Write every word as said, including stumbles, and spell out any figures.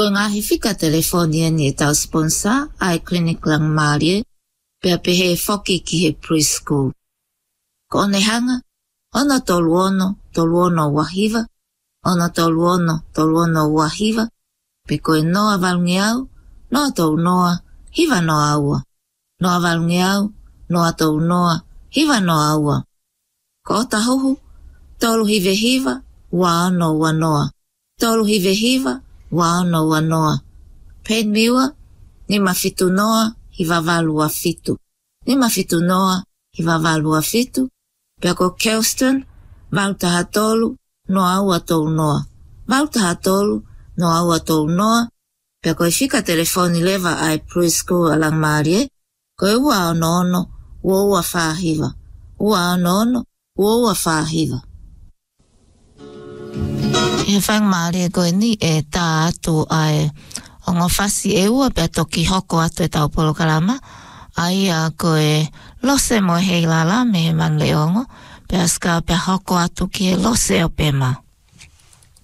Ko ngahi fika telefoni ni tau sponsor ai clinic lang Marie pia pehe foki ki he preschool. Ko one hanga, ono toluono, toluono wahiva, ono toluono, toluono wahiva, pe koe noa valngeau, noa tau noa, hiva no aua. Noa valngeau, noa tau noa, hiva no aua. Ko ota hohu, tolu hive hiva, wa ono wa noa. Tolu hive hiva, wa ono wa noa. Pen miwa, ni mafitu noa, hiva valua fitu. Ni mafitu noa, hiva valua fitu. Pea ko Kelston, valta hatolu, no aua tau noa. Valta hatolu, no aua tau noa. Pea ko fika telefoni leva ai preschool alang Marie, ko e ua ono ono, ua ua whahiva. Ua ono ono, ua ua whahiva. E whang Marie koe ni e tā atu ai ongo whasi e ua pea toki hoko atu e tau polo kalama. Ai a koe lose mo hei lala me he man leongo, pea ska pea hoko atu ki e lose o pema.